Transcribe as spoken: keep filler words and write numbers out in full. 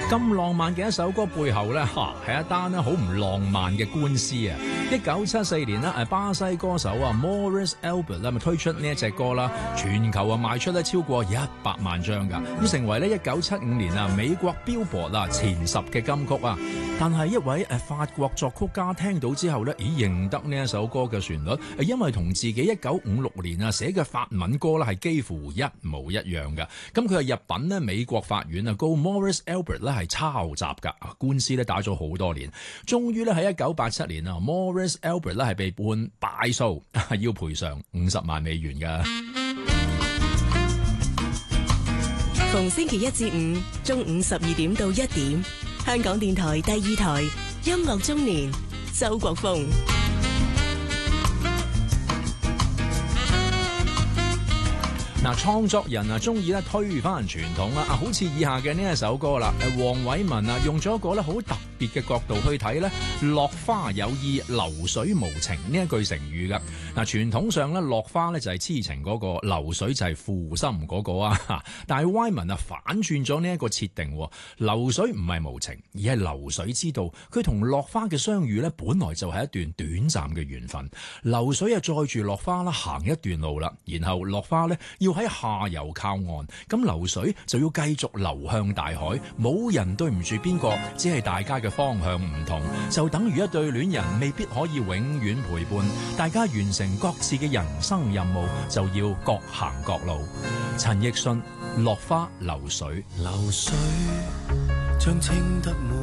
咁浪漫嘅一首歌背後咧，嚇係一單咧好唔浪漫嘅官司啊！一九七四年咧，誒巴西歌手啊 Maurice Albert 咧咪推出呢一隻歌啦，全球啊賣出咧超過一百萬張㗎，咁成為咧一九七五年啊美國 Billboard 啊前十嘅金曲啊！但係一位誒法國作曲家聽到之後咧，咦認得呢一首歌嘅旋律，係因為同自己一九五六年啊寫嘅法文歌啦係幾乎一模一樣㗎。咁佢係入稟咧美國法院啊告 Maurice Albert 咧係抄襲㗎，官司咧打咗好多年，終於咧喺一九八七年啊 Maurice Albert 咧係被判敗訴，要賠償五十萬美元㗎。 逢星期一至五中午十二點到一點，香港電台第二台音樂中年，周國峰。 嗱，創作人啊，中意咧推翻傳統啦，啊，好似以下嘅呢一首歌啦，誒，黃偉文啊，用咗一個咧好特別嘅角度去睇咧，落花有意，流水無情呢一句成語噶。嗱，傳統上咧，落花咧就係痴情嗰個，流水就係負心嗰個啊。但係偉文啊反轉咗呢一個設定，流水唔係無情，而係流水知道佢同落花嘅相遇咧，本來就係一段短暫嘅緣分。流水啊載住落花啦，行一段路啦，然後落花咧要喺下游靠岸，咁流水就要繼續流向大海，冇人對唔住邊個，只係大家嘅方向唔同，就等於一對戀人未必可以永遠陪伴，大家完成各自嘅人生任務，就要各行各路。陳奕迅，落花流水， 流水將清得滿